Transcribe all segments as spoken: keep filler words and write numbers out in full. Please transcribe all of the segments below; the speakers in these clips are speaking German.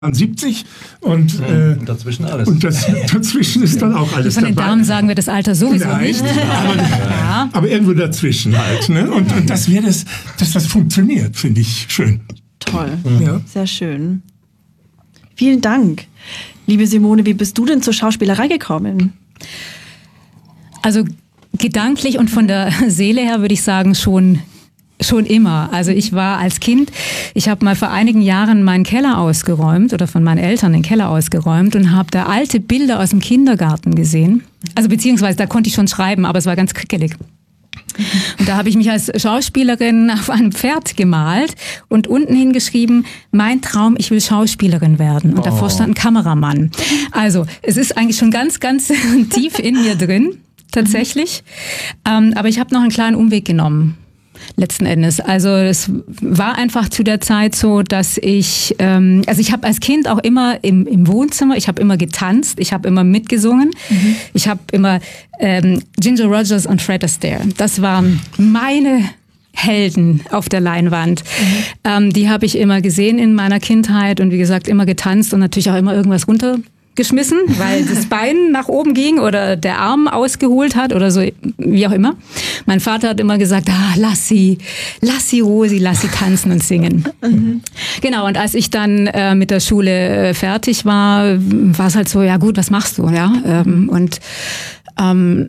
siebzig und, äh, und dazwischen alles. Und das, dazwischen ist dann auch alles Von den dabei. Damen sagen wir das Alter sowieso Nein, nicht. Aber, ja. aber irgendwo dazwischen halt. Ne? Und, und das wäre das, dass das funktioniert, finde ich schön. Toll, ja. Sehr schön. Vielen Dank. Liebe Simone, wie bist du denn zur Schauspielerei gekommen? Also gedanklich und von der Seele her würde ich sagen schon Schon immer. Also ich war als Kind, ich habe mal vor einigen Jahren meinen Keller ausgeräumt oder von meinen Eltern den Keller ausgeräumt und habe da alte Bilder aus dem Kindergarten gesehen. Also beziehungsweise da konnte ich schon schreiben, aber es war ganz krickelig. Und da habe ich mich als Schauspielerin auf einem Pferd gemalt und unten hingeschrieben, mein Traum, ich will Schauspielerin werden. Und oh. davor stand ein Kameramann. Also es ist eigentlich schon ganz, ganz tief in mir drin, tatsächlich. Ähm, aber ich habe noch einen kleinen Umweg genommen. Letzten Endes. Also es war einfach zu der Zeit so, dass ich, ähm, also ich habe als Kind auch immer im, im Wohnzimmer, ich habe immer getanzt, ich habe immer mitgesungen, mhm. ich habe immer ähm, Ginger Rogers und Fred Astaire. Das waren meine Helden auf der Leinwand. Mhm. Ähm, die habe ich immer gesehen in meiner Kindheit und wie gesagt immer getanzt und natürlich auch immer irgendwas runter geschmissen, weil das Bein nach oben ging oder der Arm ausgeholt hat oder so, wie auch immer. Mein Vater hat immer gesagt, ah, lass sie, lass sie Rosi, lass sie tanzen und singen. Mhm. Genau, und als ich dann äh, mit der Schule äh, fertig war, war es halt so, ja gut, was machst du, ja? Ähm, und ähm,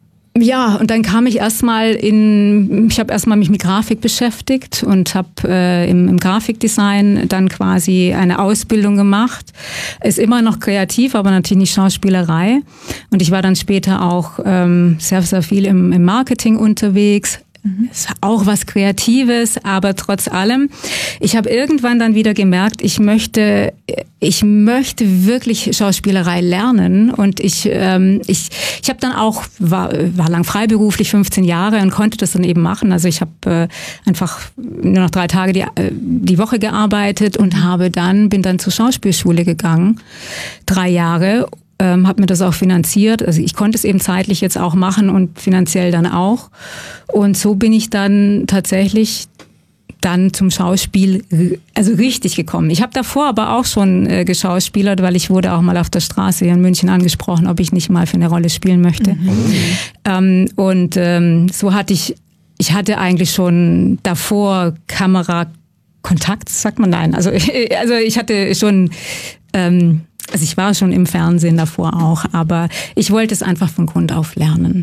ja, und dann kam ich erstmal in, ich habe erstmal mich mit Grafik beschäftigt und habe äh, im, im Grafikdesign dann quasi eine Ausbildung gemacht. Ist immer noch kreativ, aber natürlich nicht Schauspielerei. Und ich war dann später auch ähm, sehr, sehr viel im, im Marketing unterwegs. Mhm. Es war auch was Kreatives, aber trotz allem, ich habe irgendwann dann wieder gemerkt, ich möchte, ich möchte wirklich Schauspielerei lernen und ich, ähm, ich, ich habe dann auch war, war lang freiberuflich, fünfzehn Jahre und konnte das dann eben machen. Also ich habe äh, einfach nur noch drei Tage die, die Woche gearbeitet und habe dann bin dann zur Schauspielschule gegangen, drei Jahre. Ähm, habe mir das auch finanziert. Also ich konnte es eben zeitlich jetzt auch machen und finanziell dann auch. Und so bin ich dann tatsächlich dann zum Schauspiel also richtig gekommen. Ich habe davor aber auch schon äh, geschauspielert, weil ich wurde auch mal auf der Straße hier in München angesprochen, ob ich nicht mal für eine Rolle spielen möchte. Mhm. Ähm, und ähm, so hatte ich, ich hatte eigentlich schon davor Kamerakontakt, sagt man nein. Also, also ich hatte schon ähm, Also ich war schon im Fernsehen davor auch, aber ich wollte es einfach von Grund auf lernen.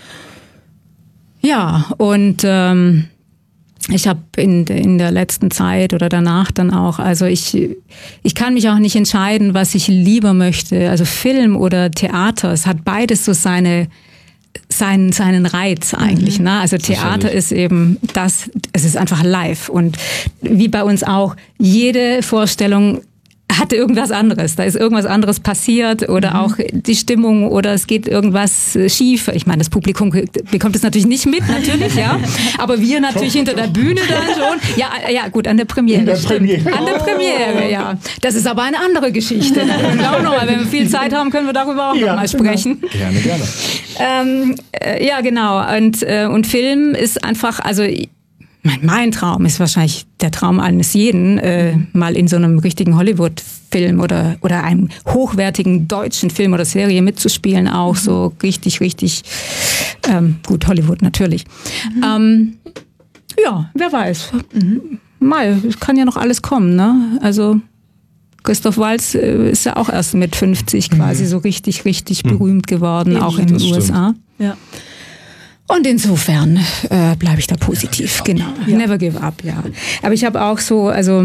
Ja, und ähm, ich habe in, in der letzten Zeit oder danach dann auch, also ich, ich kann mich auch nicht entscheiden, was ich lieber möchte, also Film oder Theater. Es hat beides so seine seinen seinen Reiz eigentlich, mhm. ne? Also Theater ist eben das, es ist einfach live und wie bei uns auch, jede Vorstellung hatte irgendwas anderes. Da ist irgendwas anderes passiert oder mhm. auch die Stimmung oder es geht irgendwas schief. Ich meine, das Publikum bekommt es natürlich nicht mit, natürlich, ja. Aber wir natürlich hinter der Bühne dann schon. Ja, ja, gut, an der Premiere. Der Premiere. An der Premiere, ja. Das ist aber eine andere Geschichte. Auch noch mal, wenn wir viel Zeit haben, können wir darüber auch ja, noch mal sprechen. Gerne, gerne. Ähm, äh, ja, genau. Und, äh, und Film ist einfach, also Mein, mein Traum ist wahrscheinlich der Traum eines jeden, äh, mal in so einem richtigen Hollywood-Film oder oder einem hochwertigen deutschen Film oder Serie mitzuspielen, auch mhm. so richtig, richtig ähm, gut, Hollywood natürlich. Mhm. Ähm, ja, wer weiß. Mhm. Mal, es kann ja noch alles kommen, ne? Also Christoph Waltz äh, ist ja auch erst mit fünfzig quasi mhm. so richtig, richtig mhm. berühmt geworden, ja, auch in den U S A. Ja. Und insofern äh, bleibe ich da positiv, genau. Ja. Never give up, ja. Aber ich habe auch so, also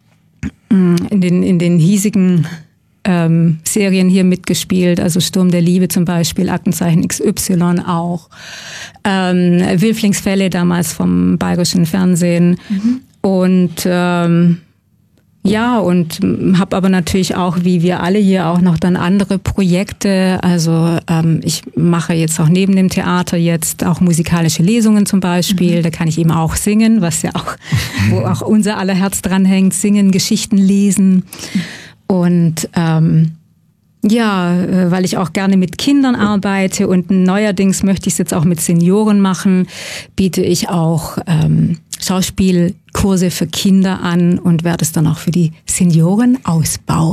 in den in den hiesigen ähm, Serien hier mitgespielt, also Sturm der Liebe zum Beispiel, Aktenzeichen X Y auch, ähm, Wilflingsfälle damals vom Bayerischen Fernsehen mhm. und ähm, ja, und habe aber natürlich auch, wie wir alle hier, auch noch dann andere Projekte. Also ähm, ich mache jetzt auch neben dem Theater jetzt auch musikalische Lesungen zum Beispiel. Mhm. Da kann ich eben auch singen, was ja auch, wo auch unser aller Herz dran hängt, singen, Geschichten lesen. Und ähm, ja, weil ich auch gerne mit Kindern arbeite und neuerdings möchte ich es jetzt auch mit Senioren machen, biete ich auch ähm, Schauspielkurse für Kinder an und werde es dann auch für die Senioren ausbauen.